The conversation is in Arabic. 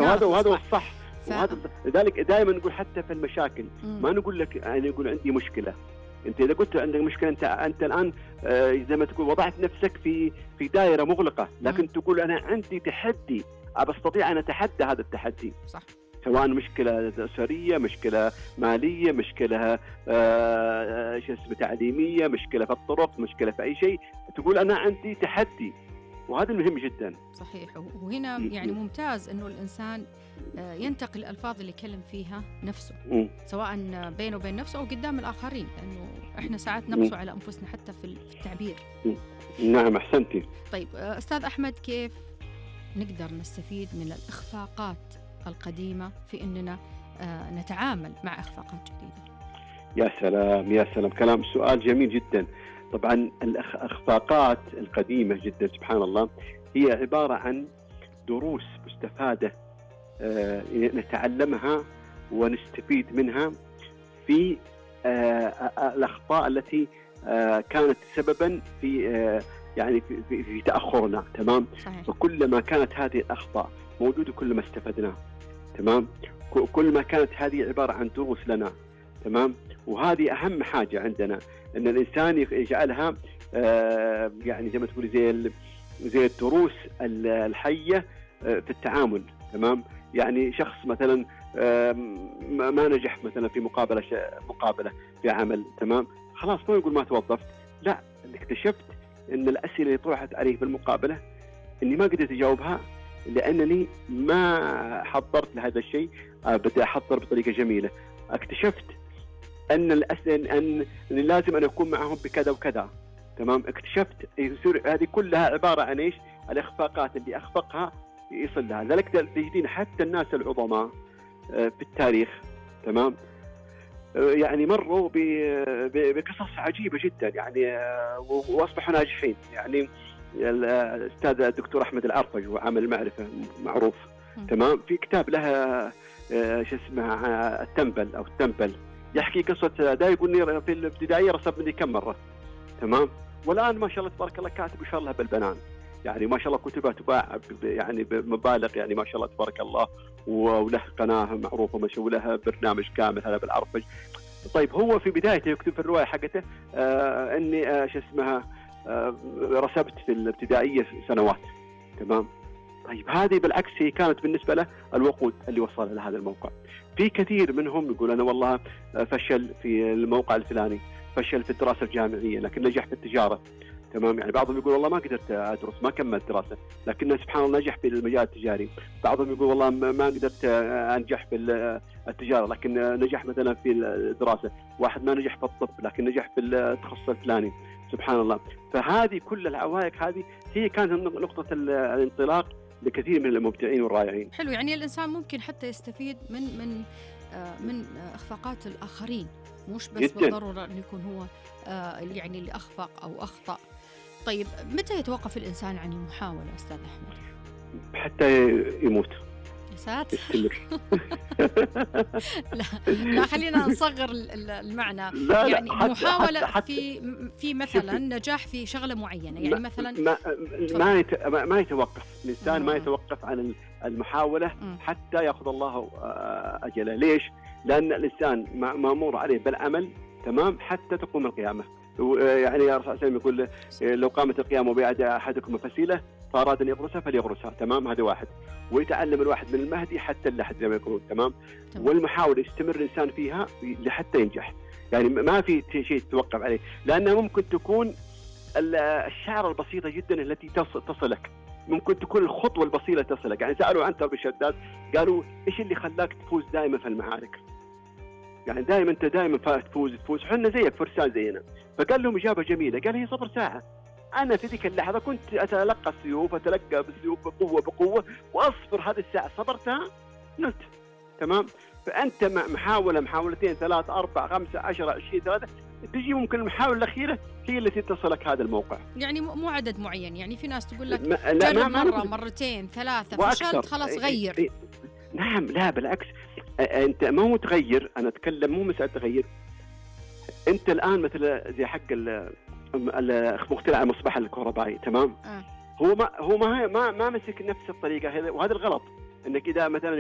وهذا الصح. وهذا لذلك دائما نقول حتى في المشاكل ما نقول لك أنا أقول عندي مشكلة. أنت إذا قلت عندك مشكلة أنت الآن زي ما تقول وضعت نفسك في دائرة مغلقة، لكن تقول أنا عندي تحدي أستطيع أن أتحدى هذا التحدي. صح. سواء مشكلة أسرية، مشكلة مالية، مشكلة تعليمية، مشكلة في الطرق، مشكلة في أي شيء، تقول أنا عندي تحدي، وهذا المهم جدا. صحيح. وهنا يعني ممتاز أنه الإنسان ينتقل الألفاظ اللي يكلم فيها نفسه، سواء بينه وبين نفسه أو قدام الآخرين، لأنه إحنا ساعات نقسو على أنفسنا حتى في التعبير. نعم أحسنتي. طيب أستاذ أحمد، كيف نقدر نستفيد من الإخفاقات القديمة في أننا نتعامل مع إخفاقات جديدة؟ يا سلام يا سلام، كلام سؤال جميل جدا. طبعا الإخفاقات القديمة جدا سبحان الله هي عبارة عن دروس مستفادة نتعلمها ونستفيد منها في الأخطاء التي كانت سببا في يعني في تأخرنا. تمام. صحيح. فكلما كانت هذه الأخطاء موجودة كلما استفدنا. تمام. كل ما كانت هذه عبارة عن دروس لنا. تمام. وهذه أهم حاجة عندنا، أن الإنسان يجعلها يعني زي ما تقولي زي الدروس الحية في التعامل. تمام. يعني شخص مثلا ما نجح مثلا في مقابلة في عمل. تمام. خلاص ما يقول ما توظفت، لا، اكتشفت أن الأسئلة اللي طرحت عليه في المقابلة أني ما قدرت أجاوبها لأنني ما حضرت لهذا الشيء. بدأ أحضر بطريقة جميلة. اكتشفت أن الأسئلة أن لازم أن أكون معهم بكذا وكذا. تمام. اكتشفت هذه كلها عبارة عن إيش؟ الإخفاقات اللي أخفقها يصل لها. لذلك تجدين حتى الناس العظماء في التاريخ. تمام. يعني مروا بقصص عجيبة جدا يعني وأصبحوا ناجحين. يعني الأستاذ الدكتور أحمد العرفج وعامل المعرفة معروف. تمام. في كتاب لها شو اسمه التنبل يحكي قصة دا يقول في الابتدائية رسب مني كم مرة. تمام. والآن ما شاء الله تبارك الله كاتب إن شاء الله بالبنان، يعني ما شاء الله كتبه تباع يعني بمبالغ، يعني ما شاء الله تبارك الله، وله قناة معروفة وله برنامج كامل هذا بالعرفج. طيب هو في بدايته يكتب في الرواية حقته أني شو اسمها رسبت في الابتدائية سنوات. تمام. طيب هذه بالعكس هي كانت بالنسبة له الوقود اللي وصل لهذا الموقع. في كثير منهم يقول أنا والله فشل في الموقع الفلاني، فشل في الدراسة الجامعية لكن نجح في التجارة. تمام. يعني بعضهم يقول والله ما قدرت أدرس، ما كملت دراسة، لكنه سبحان الله نجح في المجال التجاري. بعضهم يقول والله ما قدرت أنجح في التجارة لكن نجح مثلا في الدراسة. واحد ما نجح في الطب لكن نجح في التخصص الفلاني. سبحان الله. فهذه كل العوائق هذه هي كانت نقطة الانطلاق لكثير من المبدعين والرائعين. حلو. يعني الإنسان ممكن حتى يستفيد من إخفاقات الآخرين، مش بس بالضرورة أن يكون هو يعني اللي أخفق أو أخطأ. طيب متى يتوقف الإنسان عن المحاولة أستاذ أحمد؟ حتى يموت. يا ساتر. لا خلينا نصغر المعنى. لا يعني حتى محاولة حتى في مثلا نجاح في شغلة معينة، يعني مثلا ما يتوقف الإنسان ما يتوقف عن المحاولة حتى يأخذ الله أجله. ليش؟ لأن الإنسان مأمور عليه بالعمل. تمام. حتى تقوم القيامة. يعني الرسول صلى الله عليه وسلم يقول لو قامت القيامة وبيعد أحدكم فسيلة فأراد أن يغرسها فليغرسها. تمام. هذا واحد. ويتعلم الواحد من المهدي حتى اللحد زي ما يقولون. تمام. والمحاولة يستمر الإنسان فيها لحتى ينجح. يعني ما في شيء تتوقف عليه، لأنها ممكن تكون الشعرة البسيطة جدا التي تصلك، ممكن تكون الخطوة البسيطة تصلك. يعني سألوا عن تربية الشداد قالوا إيش اللي خلاك تفوز دائما في المعارك؟ يعني دائما أنت دائما تفوز حنا زيك فرسان زينا. فقال لهم إجابة جميلة، قال هي صبر ساعة. أنا في ذيك اللحظة كنت أتلقى السيوف، أتلقى بالسيوف بقوة وأصبر هذه الساعة، صبرتها نلت. تمام. فأنت محاولتين 3 4 5 10 20 3 تجي ممكن المحاولة الأخيرة هي التي تصلك هذا الموقع. يعني مو عدد معين. يعني في ناس تقول لك جرب مرة مرتين 3 فشلت خلاص غير. نعم. لا بالعكس، أنت ما هو تغير، أنا أتكلم مو مسألة تغير. أنت الآن مثل زي حق مخترع المصباح الكهربائي. تمام. هو ما مسك نفس الطريقة هذا، وهذا الغلط. إنك إذا مثلا